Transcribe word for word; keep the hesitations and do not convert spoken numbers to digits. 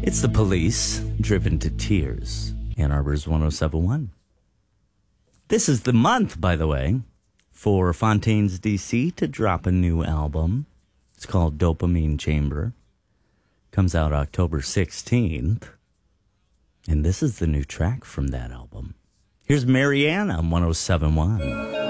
It's the Police, Driven to Tears, Ann Arbor's one oh seven point one. This is the month, by the way, for Fontaines D C to drop a new album. It's called Dopamine Chamber. Comes out October sixteenth. And this is the new track from that album. Here's Marianne on one oh seven point one.